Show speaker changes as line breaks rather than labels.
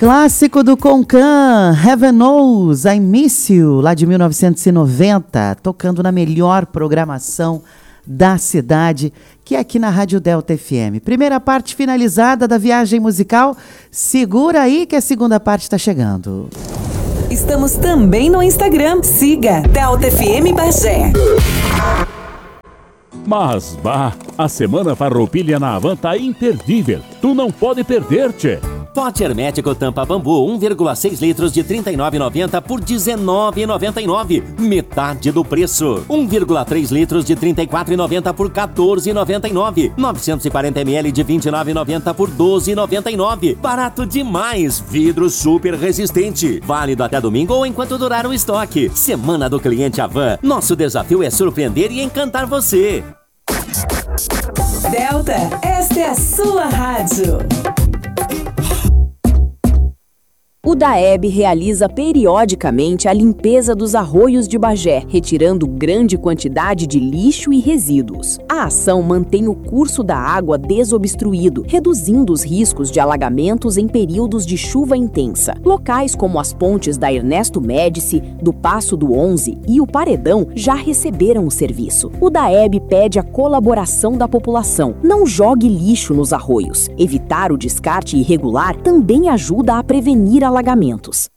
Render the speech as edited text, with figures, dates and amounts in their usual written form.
Clássico do Concan, Heaven Knows, I Miss You, lá de 1990, tocando na melhor programação da cidade, que é aqui na Rádio Delta FM. Primeira parte finalizada da viagem musical, segura aí que a segunda parte está chegando.
Estamos também no Instagram, siga Delta FM Bagé.
Mas, a Semana Farroupilha na Havan tá imperdível, tu não pode perder, tchê.
Pote hermético tampa bambu 1,6 litros de R$ 39,90 por R$ 19,99. Metade do preço. 1,3 litros de R$ 34,90 por R$ 14,99. 940 ml de R$ 29,90 por R$ 12,99. Barato demais. Vidro super resistente. Válido até domingo ou enquanto durar o estoque. Semana do Cliente Havan. Nosso desafio é surpreender e encantar você.
Delta, esta é a sua rádio.
O DAEB realiza periodicamente a limpeza dos arroios de Bagé, retirando grande quantidade de lixo e resíduos. A ação mantém o curso da água desobstruído, reduzindo os riscos de alagamentos em períodos de chuva intensa. Locais como as pontes da Ernesto Médici, do Passo do 11 e o Paredão já receberam o serviço. O DAEB pede a colaboração da população. Não jogue lixo nos arroios. Evitar o descarte irregular também ajuda a prevenir alagamentos.